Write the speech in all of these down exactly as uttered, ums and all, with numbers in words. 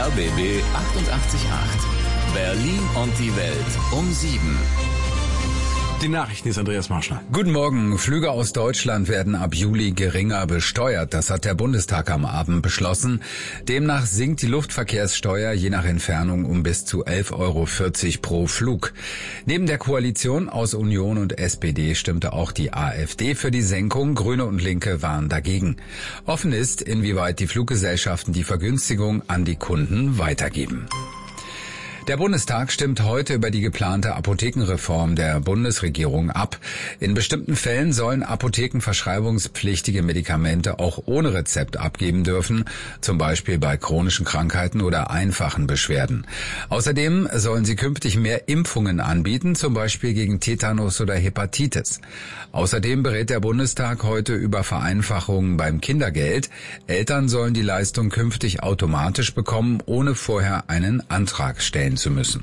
R B B achtundachtzig Komma acht. Berlin und die Welt um sieben. Die Nachrichten ist Andreas Marschner. Guten Morgen. Flüge aus Deutschland werden ab Juli geringer besteuert. Das hat der Bundestag am Abend beschlossen. Demnach sinkt die Luftverkehrssteuer je nach Entfernung um bis zu elf Euro vierzig pro Flug. Neben der Koalition aus Union und S P D stimmte auch die AfD für die Senkung. Grüne und Linke waren dagegen. Offen ist, inwieweit die Fluggesellschaften die Vergünstigung an die Kunden weitergeben. Der Bundestag stimmt heute über die geplante Apothekenreform der Bundesregierung ab. In bestimmten Fällen sollen Apotheken verschreibungspflichtige Medikamente auch ohne Rezept abgeben dürfen, zum Beispiel bei chronischen Krankheiten oder einfachen Beschwerden. Außerdem sollen sie künftig mehr Impfungen anbieten, zum Beispiel gegen Tetanus oder Hepatitis. Außerdem berät der Bundestag heute über Vereinfachungen beim Kindergeld. Eltern sollen die Leistung künftig automatisch bekommen, ohne vorher einen Antrag stellen zu müssen.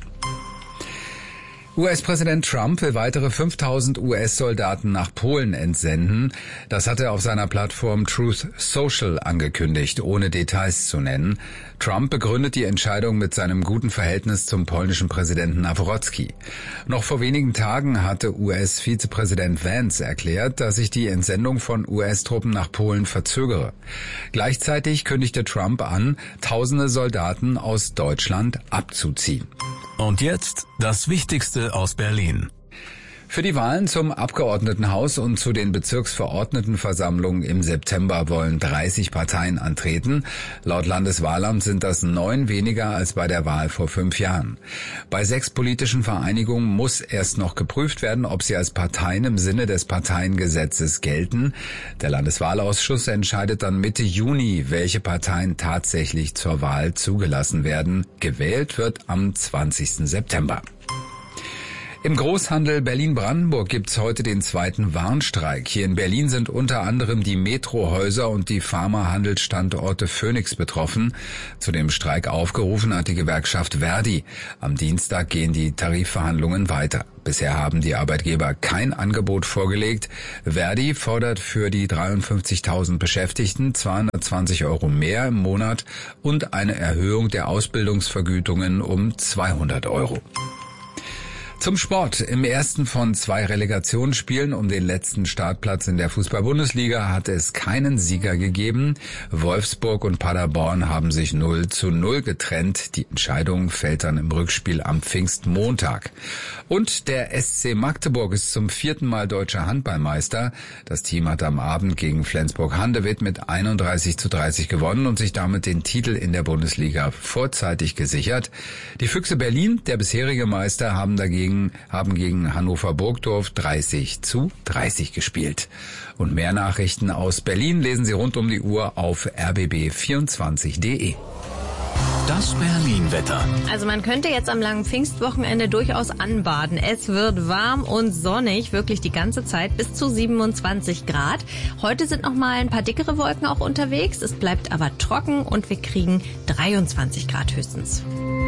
U S-Präsident Trump will weitere fünftausend U S-Soldaten nach Polen entsenden. Das hat er auf seiner Plattform Truth Social angekündigt, ohne Details zu nennen. Trump begründet die Entscheidung mit seinem guten Verhältnis zum polnischen Präsidenten Nawrocki. Noch vor wenigen Tagen hatte U S-Vizepräsident Vance erklärt, dass sich die Entsendung von U S-Truppen nach Polen verzögere. Gleichzeitig kündigte Trump an, tausende Soldaten aus Deutschland abzuziehen. Und jetzt das Wichtigste aus Berlin. Für die Wahlen zum Abgeordnetenhaus und zu den Bezirksverordnetenversammlungen im September wollen dreißig Parteien antreten. Laut Landeswahlamt sind das neun weniger als bei der Wahl vor fünf Jahren. Bei sechs politischen Vereinigungen muss erst noch geprüft werden, ob sie als Parteien im Sinne des Parteiengesetzes gelten. Der Landeswahlausschuss entscheidet dann Mitte Juni, welche Parteien tatsächlich zur Wahl zugelassen werden. Gewählt wird am zwanzigsten September. Im Großhandel Berlin-Brandenburg gibt's heute den zweiten Warnstreik. Hier in Berlin sind unter anderem die Metrohäuser und die Pharmahandelsstandorte Phoenix betroffen. Zu dem Streik aufgerufen hat die Gewerkschaft Verdi. Am Dienstag gehen die Tarifverhandlungen weiter. Bisher haben die Arbeitgeber kein Angebot vorgelegt. Verdi fordert für die dreiundfünfzigtausend Beschäftigten zweihundertzwanzig Euro mehr im Monat und eine Erhöhung der Ausbildungsvergütungen um zweihundert Euro. Zum Sport. Im ersten von zwei Relegationsspielen um den letzten Startplatz in der Fußball-Bundesliga hatte es keinen Sieger gegeben. Wolfsburg und Paderborn haben sich null zu null getrennt. Die Entscheidung fällt dann im Rückspiel am Pfingstmontag. Und der S C Magdeburg ist zum vierten Mal deutscher Handballmeister. Das Team hat am Abend gegen Flensburg-Handewitt mit einunddreißig zu dreißig gewonnen und sich damit den Titel in der Bundesliga vorzeitig gesichert. Die Füchse Berlin, der bisherige Meister, haben dagegen haben gegen Hannover Burgdorf dreißig zu dreißig gespielt. Und mehr Nachrichten aus Berlin lesen Sie rund um die Uhr auf r b b vierundzwanzig punkt d e. Das Berlin-Wetter. Also man könnte jetzt am langen Pfingstwochenende durchaus anbaden. Es wird warm und sonnig, wirklich die ganze Zeit, bis zu siebenundzwanzig Grad. Heute sind noch mal ein paar dickere Wolken auch unterwegs. Es bleibt aber trocken und wir kriegen dreiundzwanzig Grad höchstens.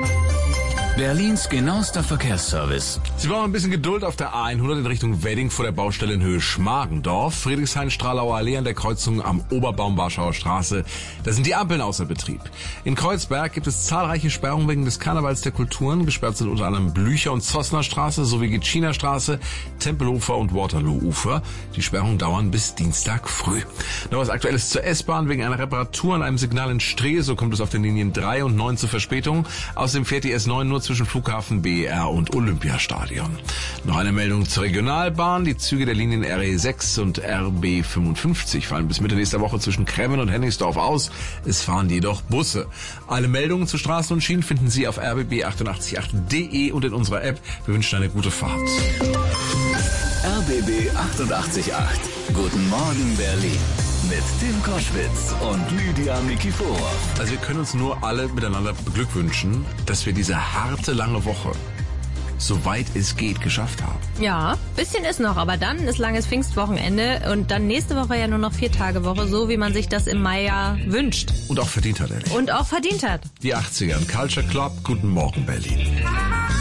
Berlins genauester Verkehrsservice. Sie brauchen ein bisschen Geduld auf der A hundert in Richtung Wedding vor der Baustelle in Höhe Schmargendorf. Friedrichshain-Stralauer Allee an der Kreuzung am Oberbaum-Warschauer Straße. Da sind die Ampeln außer Betrieb. In Kreuzberg gibt es zahlreiche Sperrungen wegen des Karnevals der Kulturen. Gesperrt sind unter anderem Blücher- und Zossner Straße sowie Gitschiner Straße, Tempelhofer und Waterloo-Ufer. Die Sperrungen dauern bis Dienstag früh. Noch was Aktuelles zur S-Bahn. Wegen einer Reparatur an einem Signal in Strehe, so kommt es auf den Linien drei und neun zu Verspätungen. Außerdem fährt die S neun nur zwischen Flughafen, B E R und Olympiastadion. Noch eine Meldung zur Regionalbahn. Die Züge der Linien R E sechs und R B fünfundfünfzig fallen bis Mitte nächster Woche zwischen Kremmen und Hennigsdorf aus. Es fahren jedoch Busse. Alle Meldungen zu Straßen und Schienen finden Sie auf r b b achtundachtzig Komma acht punkt d e und in unserer App. Wir wünschen eine gute Fahrt. R B B achtundachtzig Komma acht. Guten Morgen Berlin. Mit Tim Koschwitz und Lydia Mikifor. Also wir können uns nur alle miteinander beglückwünschen, dass wir diese harte, lange Woche, soweit es geht, geschafft haben. Ja, bisschen ist noch, aber dann ist langes Pfingstwochenende und dann nächste Woche ja nur noch vier Tage Woche, so wie man sich das im Mai ja wünscht. Und auch verdient hat, ehrlich. Und auch verdient hat. Die achtziger, Culture Club, Guten Morgen Berlin.